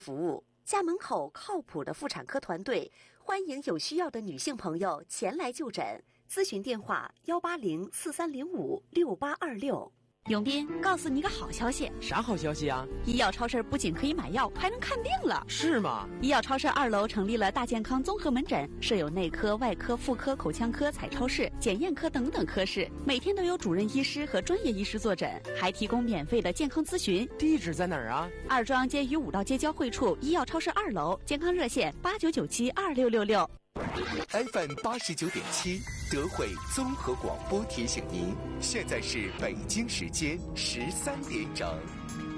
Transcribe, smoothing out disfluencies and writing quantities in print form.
服务。家门口靠谱的妇产科团队，欢迎有需要的女性朋友前来就诊。咨询电话18043056826。 永斌，告诉你一个好消息。 啥好消息啊？ 医药超市不仅可以买药，还能看病了。 是吗？ 医药超市2楼成立了大健康综合门诊，设有内科、外科、妇科、口腔科、彩超室、检验科等等科室，每天都有主任医师和专业医师坐诊，还提供免费的健康咨询。 地址在哪儿啊？ 二庄街与武道街交汇处医药超市2楼，健康热线89972666。 FM 89.7德惠综合广播提醒您，现在是北京时间13点整。